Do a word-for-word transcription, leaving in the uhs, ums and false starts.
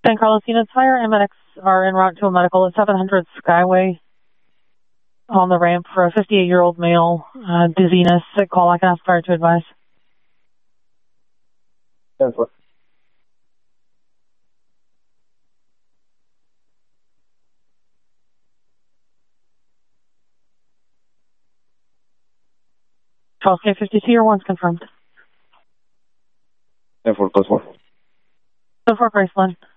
San Carlos units, fire and medics are en route to a medical at seven hundred Skyway on the ramp for a fifty-eight-year-old male, uh, dizziness. Sick call. I can ask fire to advise. ten four. twelve K fifty-two, your one's confirmed. ten four, close one. ten four, Graceland.